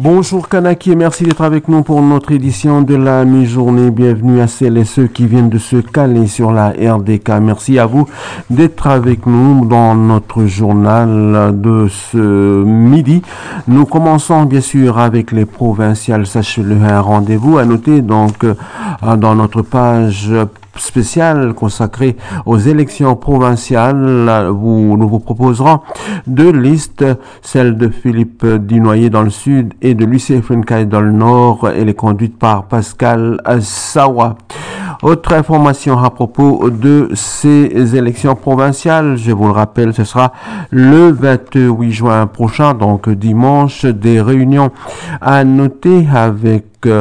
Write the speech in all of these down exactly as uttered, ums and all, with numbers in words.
Bonjour Kanaki et merci d'être avec nous pour notre édition de la mi-journée. Bienvenue à celles et ceux qui viennent de se caler sur la R D K. Merci à vous d'être avec nous dans notre journal de ce midi. Nous commençons bien sûr avec les provinciales. Sachez-le, un rendez-vous à noter donc dans notre page spécial consacré aux élections provinciales. Où nous vous proposerons deux listes, celle de Philippe Dinoyer dans le sud et de Lucien Frenkai dans le nord. Elle est conduite par Pascal Sawa. Autre information à propos de ces élections provinciales, je vous le rappelle, ce sera le vingt-huit juin prochain, donc dimanche, des réunions à noter avec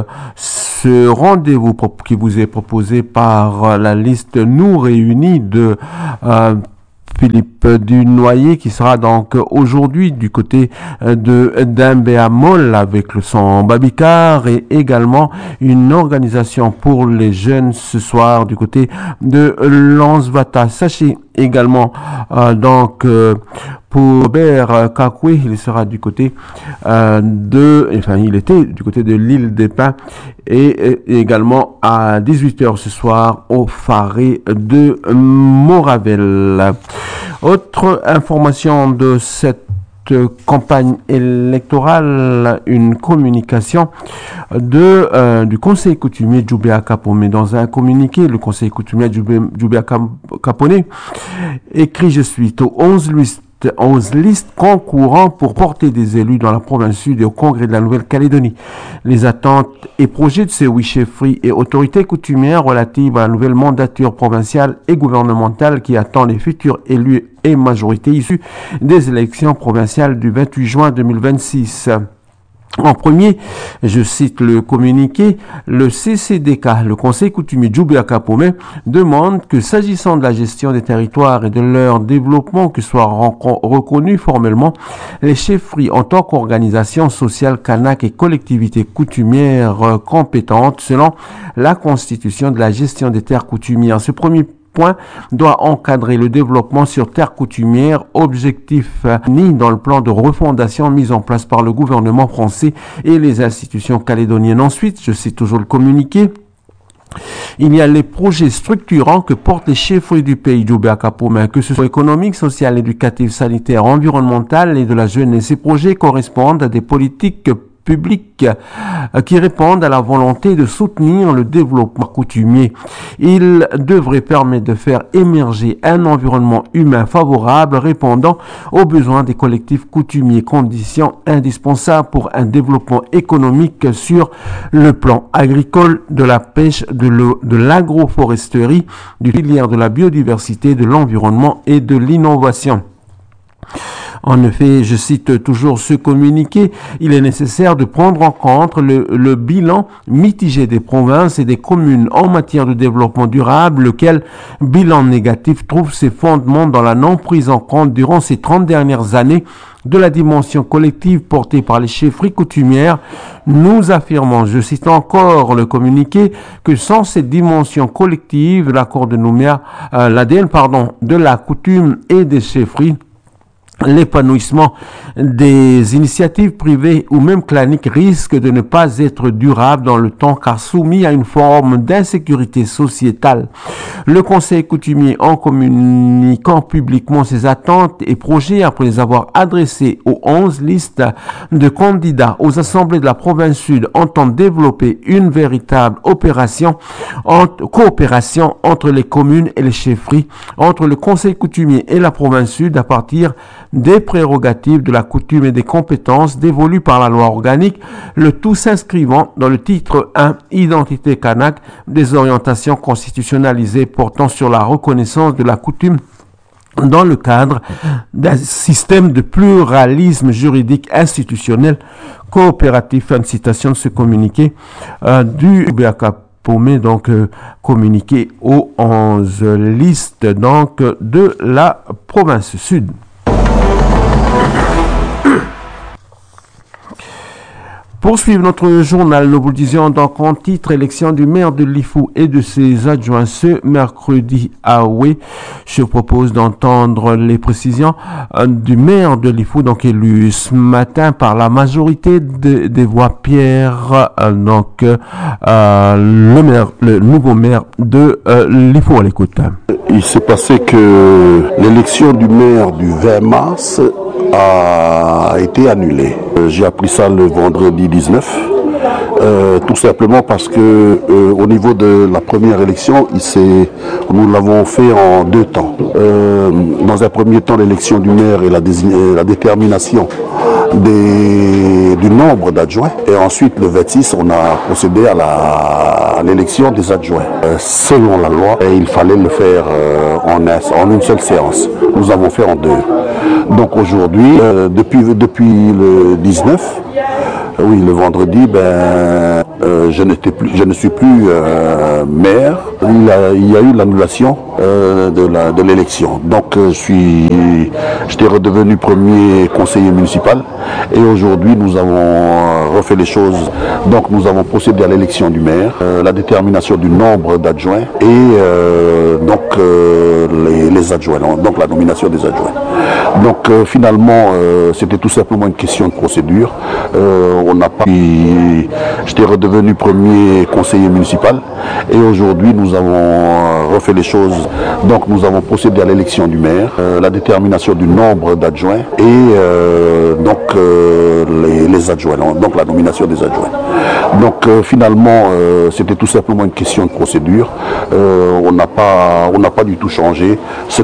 ce rendez-vous qui vous est proposé par la liste Nous Réunis de euh, Philippe Dunoyer, qui sera donc aujourd'hui du côté de d'Imbéamol avec le son Babicar, et également une organisation pour les jeunes ce soir du côté de Lansvata. Sachez également euh, donc euh, pour Robert Kakoué, il sera du côté euh, de, enfin il était du côté de l'île des Pins, et, et également à dix-huit heures ce soir au Faré de Moravel. Autre information de cette campagne électorale, une communication de euh, du conseil coutumier Djoubéa Kapomé. Dans un communiqué, le conseil coutumier Djoubéa Kapomé écrit: je suis aux onze listes onze listes concourant pour porter des élus dans la province sud et au congrès de la Nouvelle-Calédonie. Les attentes et projets de ces huit chefferies et autorités coutumières relatives à la nouvelle mandature provinciale et gouvernementale qui attend les futurs élus et majorités issus des élections provinciales du vingt-huit juin deux mille vingt-six. En premier, je cite le communiqué, le C C D K, le Conseil coutumier Djoubéa Kapomé, demande que s'agissant de la gestion des territoires et de leur développement, que soient reconnus formellement les chefferies en tant qu'organisation sociale kanak et collectivités coutumières compétentes selon la constitution de la gestion des terres coutumières. Ce premier point doit encadrer le développement sur terre coutumière, objectif ni dans le plan de refondation mis en place par le gouvernement français et les institutions calédoniennes. Ensuite, je cite toujours le communiqué, il y a les projets structurants que portent les chefferies du pays Djoubéa Kapomé, que ce soit économique, social, éducatif, sanitaire, environnemental et de la jeunesse. Ces projets correspondent à des politiques publics qui répondent à la volonté de soutenir le développement coutumier. Il devrait permettre de faire émerger un environnement humain favorable répondant aux besoins des collectifs coutumiers, condition indispensable pour un développement économique sur le plan agricole, de la pêche, de l'agroforesterie, du filière de la biodiversité, de l'environnement et de l'innovation. En effet, je cite toujours ce communiqué, il est nécessaire de prendre en compte le, le bilan mitigé des provinces et des communes en matière de développement durable, lequel bilan négatif trouve ses fondements dans la non prise en compte durant ces trente dernières années de la dimension collective portée par les chefferies coutumières. Nous affirmons, je cite encore le communiqué, que sans cette dimension collective, l'accord de Nouméa, euh, l'A D N, pardon, de la coutume et des chefferies, l'épanouissement des initiatives privées ou même claniques risque de ne pas être durable dans le temps car soumis à une forme d'insécurité sociétale. Le Conseil coutumier, en communiquant publiquement ses attentes et projets après les avoir adressés aux onze listes de candidats aux assemblées de la province sud, entend développer une véritable opération, entre, coopération entre les communes et les chefferies, entre le Conseil coutumier et la province sud à partir des prérogatives de la coutume et des compétences dévolues par la loi organique, le tout s'inscrivant dans le titre un, Identité kanak, des orientations constitutionnalisées portant sur la reconnaissance de la coutume dans le cadre d'un système de pluralisme juridique institutionnel coopératif. Fin de citation de ce communiqué euh, du Djoubéa Kapomé, donc euh, communiqué aux onze listes donc de la province sud. Poursuivre notre journal, nous vous le disions donc en titre, élection du maire de Lifou et de ses adjoints ce mercredi à Oué. Je propose d'entendre les précisions du maire de Lifou, donc élu ce matin par la majorité de, des voix. Pierre, euh, donc euh, le maire, le nouveau maire de euh, Lifou, à l'écoute. Il s'est passé que l'élection du maire du vingt mars a été annulée. Euh, J'ai appris ça le vendredi dix-neuf. Euh, tout simplement parce que euh, au niveau de la première élection, il s'est, nous l'avons fait en deux temps. Euh, dans un premier temps, l'élection du maire et la, la détermination des, du nombre d'adjoints. Et ensuite, le vingt-six, on a procédé à l'élection des adjoints. Euh, selon la loi, et il fallait le faire euh, en, un, en une seule séance. Nous avons fait en deux. Donc aujourd'hui, euh, depuis, depuis le dix-neuf, oui, le vendredi, ben, euh, je, n'étais plus, je ne suis plus euh, maire. Il, a, il y a eu l'annulation euh, de l'élection. Donc, euh, je suis, j'étais redevenu premier conseiller municipal. Et aujourd'hui, nous avons refait les choses. Donc, nous avons procédé à l'élection du maire, euh, la détermination du nombre d'adjoints et euh, donc euh, les, les adjoints, donc la nomination des adjoints. Donc, euh, finalement, euh, c'était tout simplement une question de procédure. Euh, on n'a pas. J'étais redevenu premier conseiller municipal et aujourd'hui nous avons refait les choses. Donc nous avons procédé à l'élection du maire, euh, la détermination du nombre d'adjoints et euh, donc euh, les, les adjoints, donc la nomination des adjoints. Donc euh, finalement euh, c'était tout simplement une question de procédure. Euh, on n'a pas, on n'a pas du tout changé.